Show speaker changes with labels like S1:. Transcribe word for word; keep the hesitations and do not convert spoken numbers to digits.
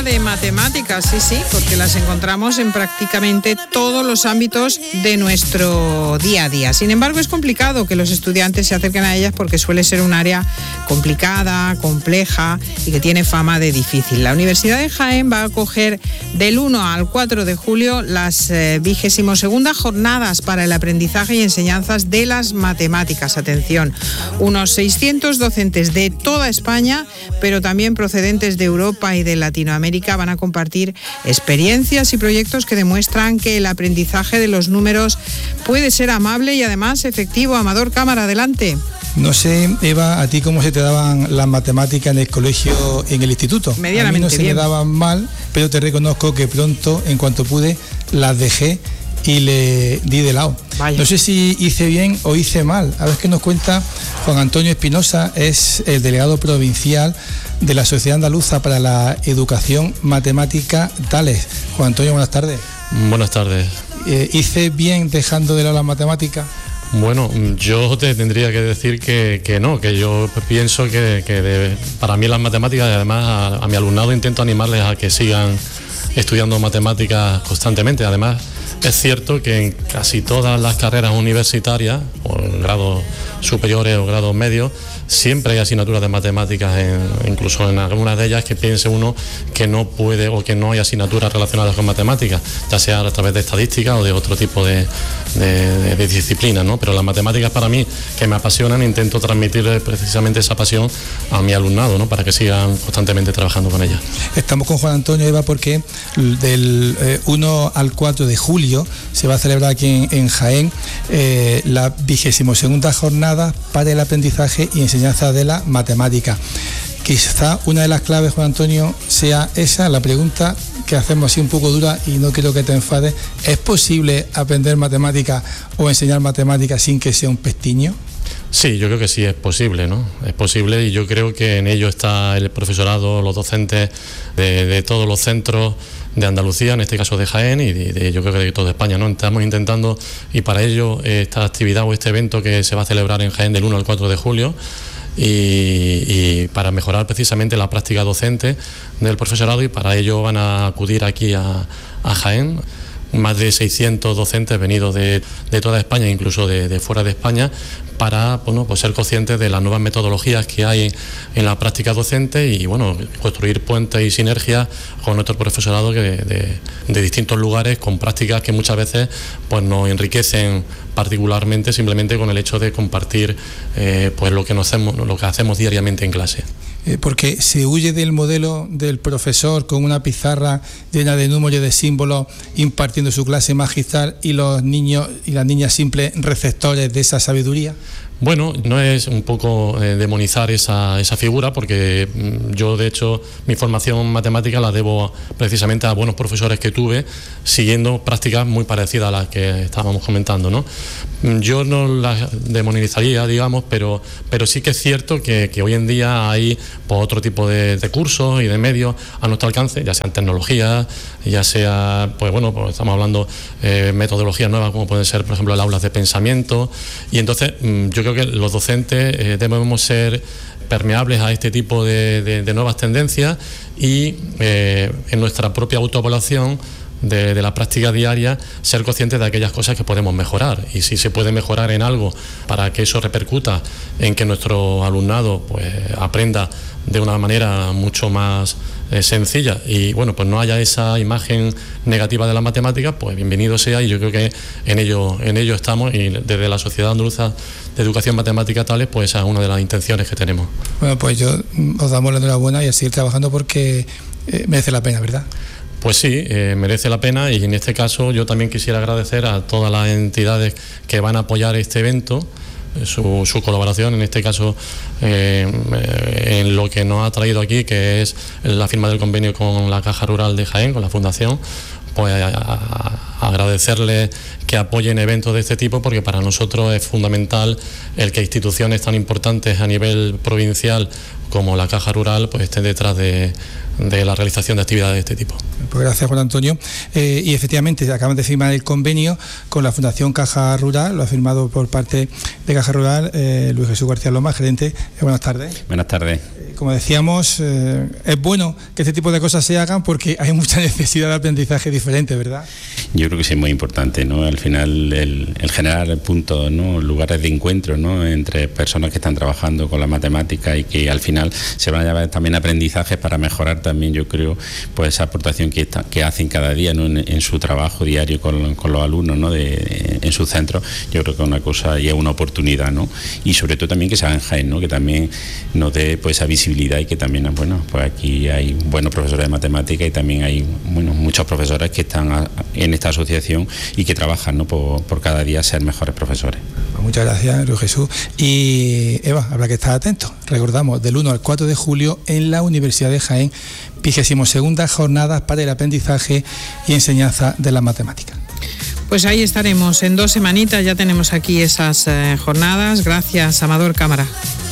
S1: habla de matemáticas, sí, sí, porque las encontramos en prácticamente todos los ámbitos de nuestro día a día. Sin embargo, es complicado que los estudiantes se acerquen a ellas porque suele ser un área complicada, compleja y que tiene fama de difícil. La Universidad de Jaén va a acoger del uno al cuatro de julio las eh, vigésimo segundas jornadas para el aprendizaje y enseñanzas de las matemáticas. Atención, unos seiscientos docentes de toda España, pero también procedentes de Europa y de Latinoamérica, van a compartir experiencias y proyectos que demuestran que el aprendizaje de los números puede ser amable y además efectivo. Amador Cámara, adelante.
S2: No sé, Eva, a ti cómo se te daban las matemáticas en el colegio, en el instituto.
S1: Medianamente
S2: a mí no se
S1: bien.
S2: me daban mal, pero te reconozco que pronto, en cuanto pude, las dejé y le di de lado.
S1: Vaya.
S2: No sé si hice bien o hice mal. A ver qué nos cuenta Juan Antonio Espinosa, es el delegado provincial de la Sociedad Andaluza para la Educación Matemática Tales. Juan Antonio, buenas tardes.
S3: Buenas tardes.
S2: Eh, ¿Hice bien dejando de lado las matemáticas?
S3: Bueno, yo te tendría que decir que, que no, que yo pienso que, que de, para mí las matemáticas, y además a, a mi alumnado intento animarles a que sigan estudiando matemáticas constantemente. Además, es cierto que en casi todas las carreras universitarias, o en grados superiores o grados medios, siempre hay asignaturas de matemáticas, en, incluso en algunas de ellas que piense uno que no puede o que no hay asignaturas relacionadas con matemáticas, ya sea a través de estadística o de otro tipo de, de, de, de disciplinas, ¿no? Pero las matemáticas para mí, que me apasionan, intento transmitirle precisamente esa pasión a mi alumnado, ¿no? Para que sigan constantemente trabajando con ellas.
S2: Estamos con Juan Antonio, Eva, porque del eh, uno al cuatro de julio se va a celebrar aquí en, en Jaén eh, la vigésimo segunda jornada para el aprendizaje y enseñanza de la matemática. Quizá una de las claves, Juan Antonio, sea esa, la pregunta que hacemos así un poco dura y no quiero que te enfades. ¿Es posible aprender matemáticas o enseñar matemáticas sin que sea un pestiño?
S3: Sí, yo creo que sí es posible, ¿no? Es posible y yo creo que en ello está el profesorado, los docentes de, de todos los centros de Andalucía, en este caso de Jaén y de, de, yo creo que de toda España, ¿no? Estamos intentando, y para ello esta actividad o este evento que se va a celebrar en Jaén del uno al cuatro de julio, y, y para mejorar precisamente la práctica docente del profesorado, y para ello van a acudir aquí a, a Jaén más de seiscientos docentes venidos de, de toda España, incluso de, de fuera de España, para bueno, pues ser conscientes de las nuevas metodologías que hay en la práctica docente y bueno, construir puentes y sinergias con nuestro profesorado que de, de, de distintos lugares, con prácticas que muchas veces pues nos enriquecen particularmente simplemente con el hecho de compartir eh, pues lo que nos hacemos, lo que hacemos diariamente en clase.
S2: Eh, porque se huye del modelo del profesor con una pizarra llena de números y de símbolos impartiendo su clase magistral y los niños y las niñas simples receptores de esa sabiduría.
S3: Bueno, no es un poco eh, demonizar esa, esa figura, porque mm, yo de hecho mi formación matemática la debo precisamente a buenos profesores que tuve, siguiendo prácticas muy parecidas a las que estábamos comentando, ¿no? Yo no las demonizaría, digamos, pero, pero sí que es cierto que, que hoy en día hay pues, otro tipo de, de cursos y de medios a nuestro alcance, ya sean tecnologías, ya sea, pues bueno, pues estamos hablando de eh, metodologías nuevas como pueden ser, por ejemplo, las aulas de pensamiento, y entonces mm, yo creo que los docentes eh, debemos ser permeables a este tipo de, de, de nuevas tendencias y eh, en nuestra propia autoevaluación de, de la práctica diaria ser conscientes de aquellas cosas que podemos mejorar, y si se puede mejorar en algo para que eso repercuta en que nuestro alumnado pues aprenda de una manera mucho más eh, sencilla y bueno, pues no haya esa imagen negativa de la matemática, pues bienvenido sea, y yo creo que en ello, en ello estamos, y desde la Sociedad Andaluza de Educación Matemática Tales, pues esa es una de las intenciones que tenemos. Bueno,
S2: pues yo os damos la enhorabuena y a seguir trabajando porque eh, merece la pena, ¿verdad?
S3: Pues sí, eh, merece la pena, y en este caso yo también quisiera agradecer a todas las entidades que van a apoyar este evento, Su, su colaboración, en este caso eh, en lo que nos ha traído aquí, que es la firma del convenio con la Caja Rural de Jaén, con la Fundación, pues a, a, a agradecerles que apoyen eventos de este tipo, porque para nosotros es fundamental el que instituciones tan importantes a nivel provincial como la Caja Rural pues estén detrás de, de la realización de actividades de este tipo.
S2: Pues gracias, Juan Antonio. Eh, y efectivamente, acaban de firmar el convenio con la Fundación Caja Rural, lo ha firmado por parte de Caja Rural eh, Luis Jesús García Loma, gerente. Eh, buenas tardes.
S4: Buenas tardes.
S2: Eh, como decíamos, eh, es bueno que este tipo de cosas se hagan porque hay mucha necesidad de aprendizaje diferente, ¿verdad?
S4: Yo creo que sí es muy importante, ¿no? Al final, el, el generar puntos, ¿no? Lugares de encuentro, ¿no? Entre personas que están trabajando con la matemática y que al final se van a llevar también aprendizajes para mejorar también, yo creo, pues esa aportación que, está, que hacen cada día, ¿no? en, en su trabajo diario con, con los alumnos, ¿no? de, en sus centros. Yo creo que es una cosa y es una oportunidad, ¿no? Y sobre todo también que se haga en Jaén, ¿no? Que también nos dé pues esa visibilidad y que también, bueno, pues aquí hay buenos profesores de matemática y también hay, bueno, muchos profesores que están a, en esta asociación y que trabajan, ¿no? por, por cada día ser mejores profesores.
S2: Muchas gracias, Luis Jesús. Y Eva, habrá que estar atento. Recordamos, del uno al cuatro de julio en la Universidad de Jaén, vigésimo segunda jornadas para el aprendizaje y enseñanza de la matemática.
S1: Pues ahí estaremos, en dos semanitas ya tenemos aquí esas eh, jornadas. Gracias, Amador Cámara.